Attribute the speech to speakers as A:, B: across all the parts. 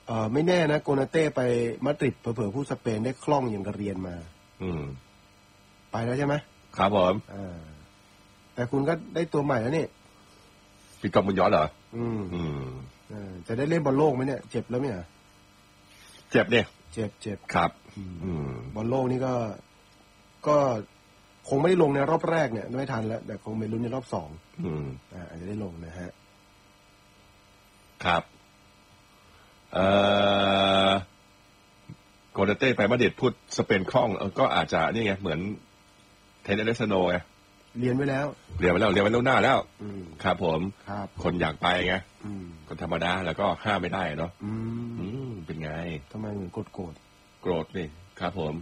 A: ไม่แน่นะโกนาเต้ไปมาดริดเผลอๆผู้สเปนได้คล่องอย่างกระเรียนมาไปแล้วใช่ไหม
B: ครับผม
A: แต่คุณก็ได้ตัวใหม่แล้วนี่
B: พี่กอบมันย้อนเหรอ
A: จะได้เล่นบอลโลกไหมเนี่ยเจ็บแล้วไหมอ่ะ
B: เจ็บเนี่ย
A: เจ็บ
B: ครับ
A: บอลโลกนี่ก็คงไม่ได้ลงในรอบแรกเนี่ยไม่ทันแล้วแต่คงไปลุ้นในรอบสองอาจจะได้ลงนะฮะ
B: ครับโกนาเต้ไปมาดริดพูดสเปนคล่องก็อาจจะนี่ไงเหมือนเทนเนสโนไง
A: เรียนไว้แล้ว
B: เรียนไว้ล่วงหน้าแล้วครับผม
A: ครับ
B: คนอยากไปไงคนธรรมดาแล้วก็ห้ามไม่ได้เนาะเป็นไง
A: ทำไมเหมือนโกรธ
B: นี่ครับผม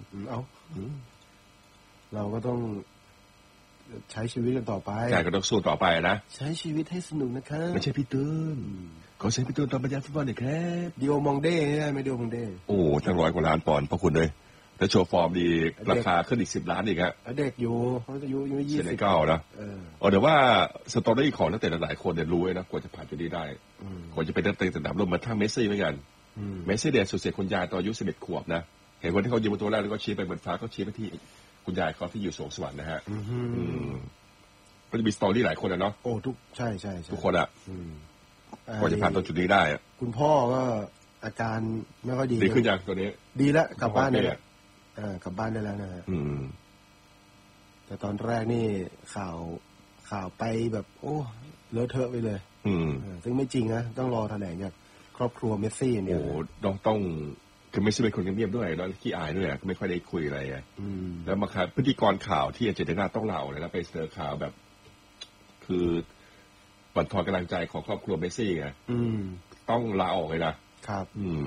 A: เราก็ต้องใช้ชีวิตกันต่อไป
B: ใช่ก็ต้องสู้ต่อไปนะ
A: ใช้ชีวิตให้สนุกนะครับ
B: ไม่ใช่พี่ตูนขอใช้พี่ตูนตอนบรรยายฟุตบอลหน่อยครับ
A: ดิโอมองเด้ไม่ดิโอมองเด้
B: โอ้ทั้ง100 กว่าล้านปอนด์พระคุณเลยแล้วโชว์ฟอร์มดีราคาขึ้นอีก10 ล้านอีกฮะ
A: เด็กอยู่เขาอายุ20
B: เซนเก้านะเดี๋ยวว่าสตอรี่ของนักเตะหลายคนเนี่ยรู้นะกว่าจะผ่านจุดนี้ได้กว่าจะเป็นนักเตะระดับโลกมาทั้งเมสซี่เหมือนกันเมสซี่เดชสุดเสียคุณยายตอนอายุ11 ขวบนะเห็นคนที่เขายืนบนตัวแรกแล้วก็ชี้ไปบนฟ้าเขาชี้ไปที่คุณยายเขาที่อยู่สวงสวรรค์นะฮะก็จะมีสตอรี่หลายคนนะเนาะ
A: โอ้ทุกใช่
B: ทุกคนอ่ะกว่าจะผ่านตรงจุดนี้ได้
A: คุณพ่อก็อาการไม่ค่อยดี
B: ขึ้นอย่างตัวนี้
A: ดีแล้วกลับบ้านได้แล้วกลับบ้านได้แล้วนะฮะแต่ตอนแรกนี่ข่าวไปแบบโอ้เลอะเทอะไปเลยซึ่งไม่จริงนะต้องรอแถลงจากครอบครัวเมสซี่เนี่ย
B: โอ้ต้องคือไม่ใช่เป็นคนเงียบๆด้วยแล้วขี้อายด้วยไม่ค่อยได้คุยอะไรแล้วมาครับพิธีกรข่าวที่อาเจนตินาต้องเล่าเลยนะไปเสนอข่าวแบบคือบั่นทอนกำลังใจของครอบครัวเมสซี่ไงต้องลาออกเลยนะครับ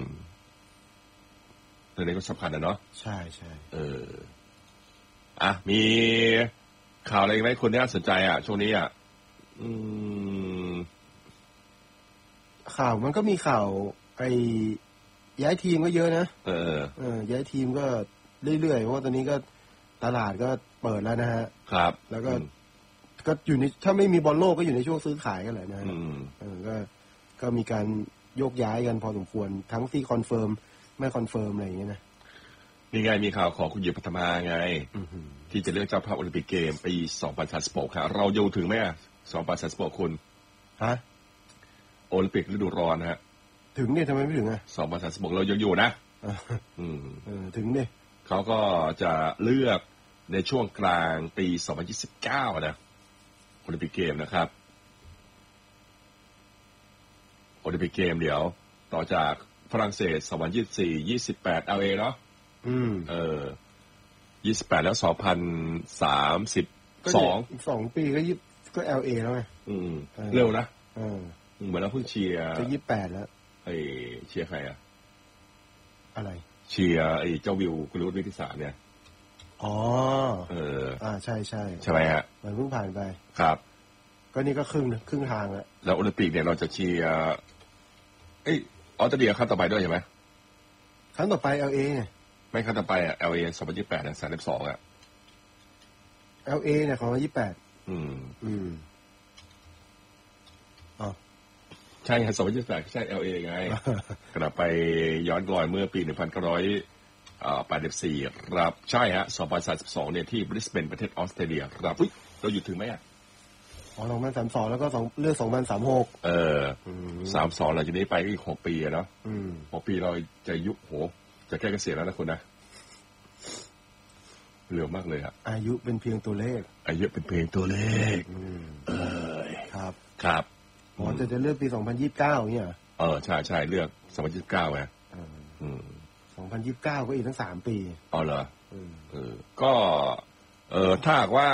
B: เรื่องนี้ก็สำคัญนะเนาะ
A: ใช่
B: มีข่าวอะไรไหมคนที่น่าสนใจช่วงนี้
A: ข่าวมันก็มีข่าวย้ายทีมก็เยอะนะย้ายทีมก็เรื่อยๆเพราะว่าตอนนี้ก็ตลาดก็เปิดแล้วนะฮะ
B: ครับ
A: แล้วก็อยู่ในถ้าไม่มีบอลโลกก็อยู่ในช่วงซื้อขายกันแหละนะฮะก็มีการโยกย้ายกันพอสมควรทั้งที่คอนเฟิร์มไม่คอนเฟิร์มอะไรอย่างเงี้ยนะ
B: นี่ไงมีข่าวของคุณหญิงปฐมาไงที่จะเลือกเจ้าภาพโอลิมปิกเกมปี2036ครับเราอยู่ถึงไหม2036คุณโอลิมปิกฤดูร้อนฮะ
A: ถึงเนี่ยทำไมไม่ถึง
B: 2036เรายังอยู่นะ
A: ถึงเนี่ย
B: เขาก็จะเลือกในช่วงกลางปี2029นะโอลิมปิกเกมนะครับโอลิมปิกเกมเดี๋ยวต่อจากฝรั่งเศส2024 28 LA เนาะ28แล้ว2032
A: อีก2 ปีก็ LA แล้วไง
B: เร็วนะเหมือนเราเพิ่งเชียร์
A: จะ28แล้ว
B: เชียร์ใคร
A: อะไร
B: เชียร์เจ้าวิวกุลวุฒิวิทยาเนี่ย
A: ใช่
B: ใช่ไหมฮะ
A: มันเพิ่งผ่านไป
B: ครับ
A: ก็นี่ก็ครึ่งทาง
B: แล้วโอลิมปิกเนี่ยเราจะเชียร์ออสเตรเลียครั้งต่อไปด้วยใช่ไหม
A: ครั้งต่อไป LA ไง
B: ไม่ครั้งต่อไปLA 2028นะ32
A: LA เนี่ยของ2028
B: ใช่ครับ2028ใช่ LA ไงกลับไปย้อนรอยเมื่อปี1984ครับใช่ฮะ2032เนี่ยที่บริสเบนประเทศออสเตรเลียครับเราอยู่ถึงไหม
A: 2032แล้วก็เลือก2036
B: 32หลังจากนี้ไปอีก6 ปีเนาะ6 ปีเราจะยุโหจะใกล้เกษียณแล้วนะคุณนะเร็วมากเลย
A: อายุเป็นเพียงตัวเลข
B: ครับ
A: จะเลือกปี2029เนี่ย
B: ใช่เลือก2029ไง
A: 2029ก็อีกทั้ง3 ปี
B: เหรอก็ถ้าหากว่า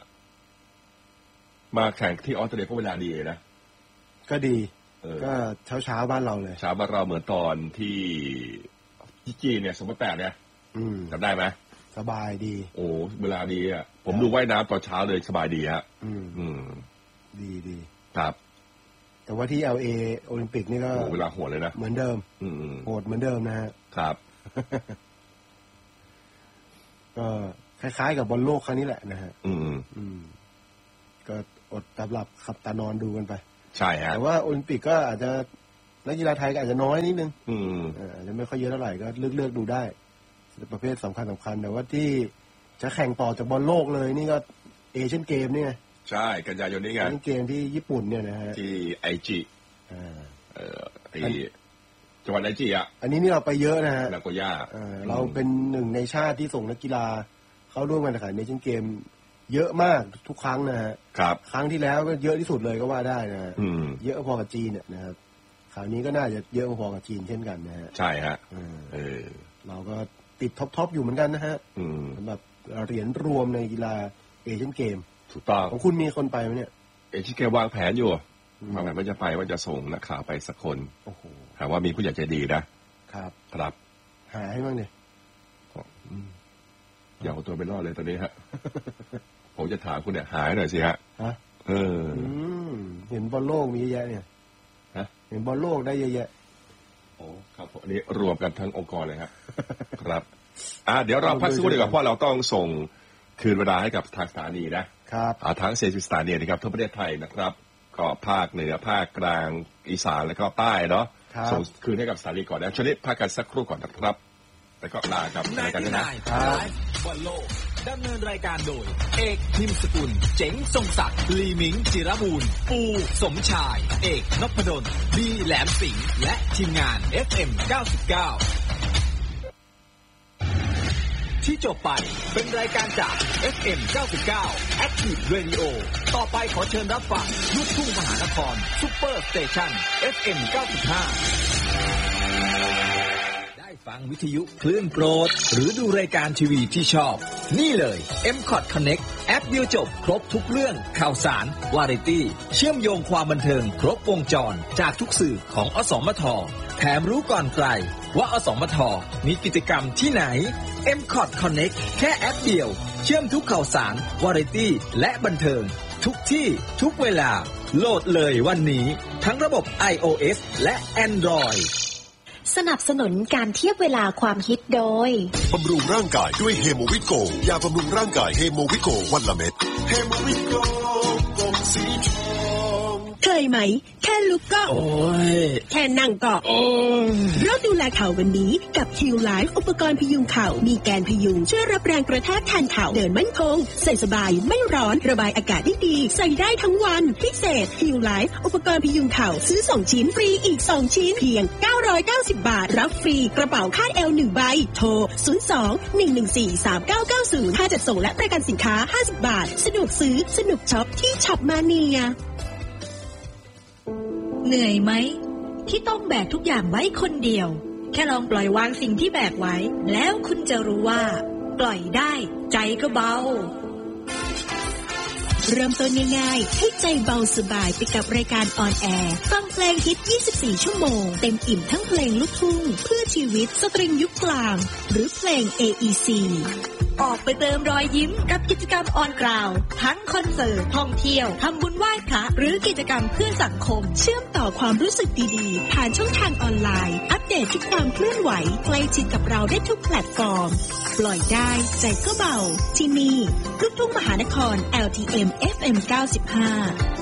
B: มาแข่งที่ออสเตรเลียก็เวลาดีนะ
A: ก็ดีก็เช้าบ้านเราเลย
B: เช้าบ้านเราเหมือนตอนที่จีนเนี่ย2008เนี่ยจำได้ไหม
A: สบายดี
B: โอ้เวลาดีผมดูว่ายน้ำตอนเช้าเลยสบายดีฮะ
A: ดี
B: ครับ
A: แต่ว่าที่ LA โอลิมปิกนี่ก็
B: เวลาโหดเลยนะ
A: เหมือนเดิมโหดเหมือนเดิมนะฮะ
B: ครับ
A: ก็คล้ายๆกับบอลโลกครั้งนี้แหละนะฮะก็อดตาหลับขับตานอนดูกันไป
B: ใช่ฮะ
A: แต่ว่าโอลิมปิกก็อาจจะนักกีฬาไทยก็อาจจะน้อยนิดนึงแล้วไม่ค่อยเยอะเท่าไหร่ก็เลือกดูได้ประเภทสำคัญแต่ว่าที่จะแข่งต่อจากบอลโลกเลยนี่ก็เอเชียนเกมเนี่ย
B: ใช่กันยายนนี้ไง
A: เกมที่ญี่ปุ่นเนี่ยนะฮะ
B: ที่ไอจิจังหวัดไอจิอ่ะ
A: อันนี้นี่เราไปเยอะนะฮะ
B: นาโกย่า
A: เราเป็นหนึ่งในชาติที่ส่งนักกีฬาเข้าร่วมการแข่งขันเอเชียนเกมเยอะมากทุกครั้งนะฮะครั้งที่แล้วก็เยอะที่สุดเลยก็ว่าได้นะฮะเยอะพอกับจีนเนี่ยนะครับคราวนี้ก็น่าจะเยอะพอกับจีนเช่นกันนะฮะ
B: ใช่ฮะ
A: เราก็ติดท็อปอยู่เหมือนกันนะฮะสำหรับเหรียญรวมในกีฬาเอเชียนเกม
B: ถูกต้อง
A: ของคุณมีคนไปไหมเนี่ย
B: เอเชียนเกมวางแผนอยู่วางแผนว่าจะไปว่าจะส่งนักข่าวไปสักคนหากว่ามีผู้ใหญ่ใจดีนะครับ
A: หาให้บ้างดิ
B: อย่าเอาตัวไปรอดเลยตอนนี้ฮะผมจะถามคุณเนี่ยหายหน่อยสิฮะ
A: เห็นบอลโลกมีเยอะแยะเนี่ยเห็นบอลโลกได้เยอะแยะ
B: โอ้ครับอันนี้รวมกันทั้งองค์กรเลยครับเดี๋ยวเราพักสักครู่ดีกว่าเพราะเราต้องส่งคืนเวลาให้กับทางสถานีนะครับทั้ง40สถานีนะครับทั่วประเทศไทยนะครับก็ภาคเหนือภาคกลางอีสานแล้วก็ใต้เนาะส่งคืนให้กับสถานีก่อนนะช่วงนี้พักกันสักครู่ก่อนนะครับแล้วก็ลากับรายการด้วยนะ
C: บอลโลกดำเนินรายการโดยเอกพิมพ์สกุลเจ๋งทรงศักดิ์ลีมิงจิรบูรณ์ปูสมชายเอกนพดลบีแหลมสิงห์และทีมงาน FM 99ที่จบไปเป็นรายการจาก FM 99 Active Radio ต่อไปขอเชิญรับฟังลูกทุ่งมหานครซุปเปอร์สเตชัน FM 95ได้ฟังวิทยุคลื่นโปรดหรือดูรายการทีวีที่ชอบนี่เลย M-Cot Connect แอปเดียวจบครบทุกเรื่องข่าวสารวาไรตี้เชื่อมโยงความบันเทิงครบวงจรจากทุกสื่อของอสมทแถมรู้ก่อนใครว่าอสมทมีกิจกรรมที่ไหน M-Cot Connect แค่แอปเดียวเชื่อมทุกข่าวสารวาไรตี้และบันเทิงทุกที่ทุกเวลาโหลดเลยวันนี้ทั้งระบบ iOS และ Android
D: สนับสนุนการเทียบเวลาความฮิตโดย
E: บำรุงร่างกายด้วยเฮโมวิโกยาบำรุงร่างกายเฮโมวิโกวันละเม็ดเฮโมวิโกกล่องสีทอง
F: เคยไหมแค่ลุกก็โอ้ยแค่นั่งก็โอ้ยเราดูแลเข่าวันนี้กับคิวไลฟ์อุปกรณ์พยุงเข่ามีแกนพยุงช่วยรับแรงกระแทกแทนเข่าเดินมั่นคงใส่สบายไม่ร้อนระบายอากาศได้ดีใส่ได้ทั้งวันพิเศษคิวไลฟ์อุปกรณ์พยุงเข่าซื้อ2ชิ้นฟรีอีก2ชิ้นเพียง990 บาทรับฟรีกระเป๋าคาดเอว1ใบโทร02-114-3990ค่าจัดส่งและประกันสินค้า50 บาทสะดวกซื้อสนุกช็อปที่ช็อปมาเนีย
D: เหนื่อยไหมที่ต้องแบกทุกอย่างไว้คนเดียวแค่ลองปล่อยวางสิ่งที่แบกไว้แล้วคุณจะรู้ว่าปล่อยได้ใจก็เบาเริ่มต้นง่ายๆให้ใจเบาสบายไปกับรายการออนแอร์ฟังเพลงฮิต24ชั่วโมงเต็มอิ่มทั้งเพลงลูกทุ่งเพื่อชีวิตสตริงยุคกลางหรือเพลง AEC ออกไปเติมรอยยิ้มกับกิจกรรมออนกราวทั้งคอนเสิร์ตท่องเที่ยวทำบุญไหว้พระหรือกิจกรรมเพื่อสังคมเชื่อมต่อความรู้สึกดีๆผ่านช่องทางออนไลน์อัปเดตทุกความเคลื่อนไหวใกล้ชิดกับเราได้ทุกแพลตฟอร์มปล่อยได้ใจก็เบาที่นี่ลูกทุ่งมหานคร LTM FM 95